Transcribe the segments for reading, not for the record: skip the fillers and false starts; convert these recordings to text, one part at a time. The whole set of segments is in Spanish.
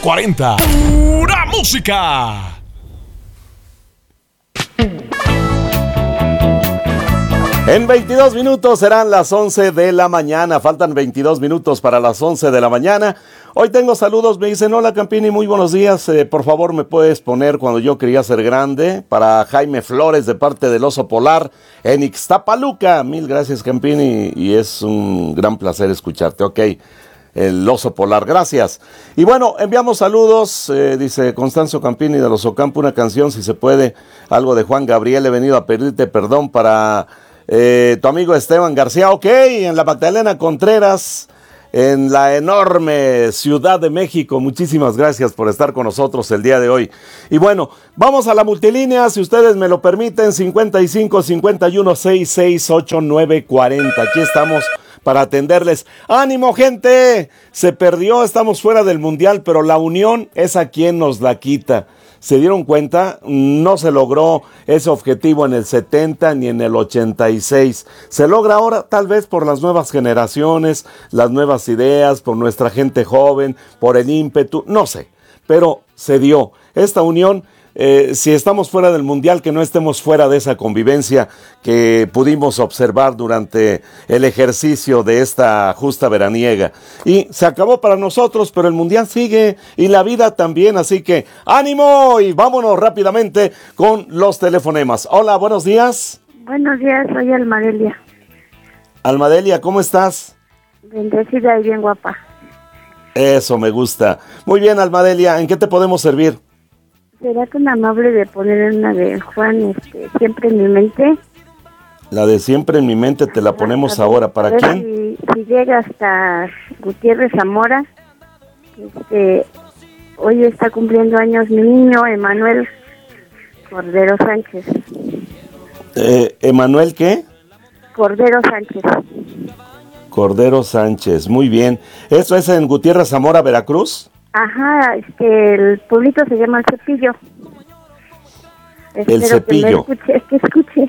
940. ¡Pura música! En 22 minutos serán las 11 de la mañana. Faltan 22 minutos para las 11 de la mañana. Hoy tengo saludos. Me dicen: hola Campini, muy buenos días. Por favor, ¿me puedes poner Cuando yo quería ser grande? Para Jaime Flores, de parte del Oso Polar en Ixtapaluca. Mil gracias, Campini, y es un gran placer escucharte. Ok, el Oso Polar, gracias. Y bueno, enviamos saludos, dice Constanzo Campini del Osocampo, una canción, si se puede, algo de Juan Gabriel. He venido a pedirte perdón para tu amigo Esteban García. Ok, en la Magdalena Contreras, en la enorme Ciudad de México. Muchísimas gracias por estar con nosotros el día de hoy. Y bueno, vamos a la multilínea, si ustedes me lo permiten, 55 51 66 89 40. Aquí estamos para atenderles. ¡Ánimo, gente! Se perdió, estamos fuera del Mundial, pero la unión es a quien nos la quita. ¿Se dieron cuenta? No se logró ese objetivo en el 70 ni en el 86. Se logra ahora tal vez por las nuevas generaciones, las nuevas ideas, por nuestra gente joven, por el ímpetu, no sé. Pero se dio esta unión. Si estamos fuera del Mundial, que no estemos fuera de esa convivencia que pudimos observar durante el ejercicio de esta justa veraniega. Y se acabó para nosotros, pero el Mundial sigue y la vida también, así que ¡ánimo! Y vámonos rápidamente con los telefonemas. Hola, buenos días. Buenos días, soy Almadelia. Almadelia, ¿cómo estás? Bendecida y bien guapa. Eso me gusta. Muy bien, Almadelia, ¿en qué te podemos servir? ¿Será tan amable de poner una de Juan, Siempre en mi mente? La de Siempre en mi mente te la ponemos ahora. ¿Para quién? Si llega hasta Gutiérrez Zamora. Hoy está cumpliendo años mi niño, Emanuel Cordero Sánchez. ¿Emanuel qué? Cordero Sánchez. Cordero Sánchez, muy bien. ¿Esto es en Gutiérrez Zamora, Veracruz? Ajá, el pueblito se llama El Cepillo. El Cepillo. Que escuche.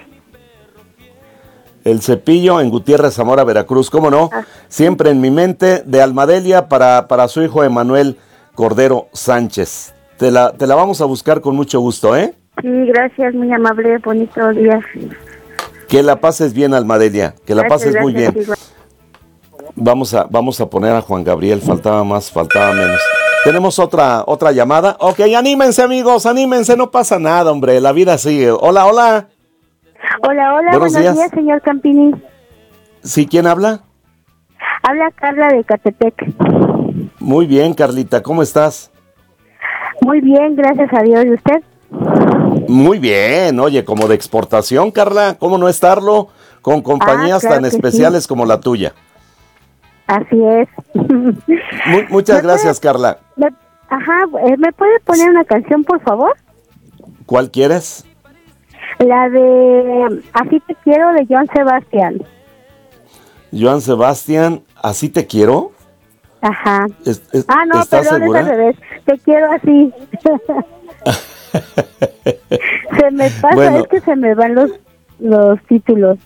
El Cepillo en Gutiérrez Zamora, Veracruz, ¿cómo no? Siempre en mi mente, de Almadelia para su hijo Emanuel Cordero Sánchez. Te la vamos a buscar con mucho gusto, ¿eh? Sí, gracias, muy amable, bonito día. Que la pases bien, Almadelia, que la pases muy bien. Igual. Vamos a poner a Juan Gabriel, faltaba más, faltaba menos. Tenemos otra llamada. Ok, anímense, amigos, anímense, no pasa nada, hombre, la vida sigue. Hola, hola. Hola, buenos días, señor Campini. ¿Sí, quién habla? Habla Carla de Catepec. Muy bien, Carlita, ¿cómo estás? Muy bien, gracias a Dios. ¿Y usted? Muy bien, oye, como de exportación, Carla, ¿cómo no estarlo? Con compañías claro tan especiales sí, como la tuya. Así es. Muchas gracias, Carla. ¿Me puede poner una canción, por favor? ¿Cuál quieres? La de Así te quiero, de Joan Sebastián. Joan Sebastián, ¿Así te quiero? Ajá. No, perdón, segura? Es al revés. Te quiero así. Se me pasa, bueno, es que se me van los títulos.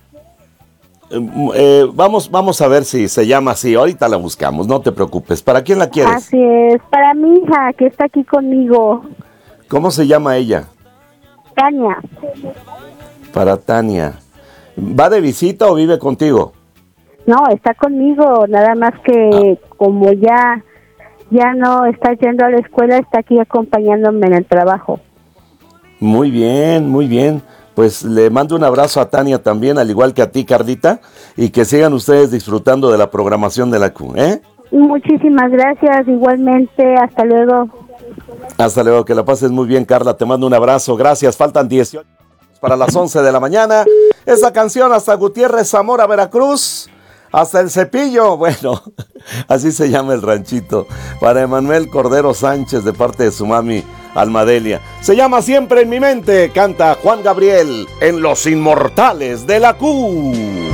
Vamos a ver si se llama así. Ahorita la buscamos, no te preocupes. ¿Para quién la quieres? Así es, para mi hija que está aquí conmigo. ¿Cómo se llama ella? Tania. Para Tania. ¿Va de visita o vive contigo? No, está conmigo, nada más que como ya no está yendo a la escuela, está aquí acompañándome en el trabajo. Muy bien, muy bien. Pues le mando un abrazo a Tania también, al igual que a ti, Carlita, y que sigan ustedes disfrutando de la programación de la Q, ¿eh? Muchísimas gracias, igualmente, hasta luego. Hasta luego, que la pases muy bien, Carla, te mando un abrazo, gracias. Faltan 18 para las 11 de la mañana. Esa canción hasta Gutiérrez Zamora, Veracruz, hasta El Cepillo, bueno, así se llama el ranchito, para Emanuel Cordero Sánchez, de parte de su mami Almadelia. Se llama Siempre en mi mente, canta Juan Gabriel en Los Inmortales de la Q.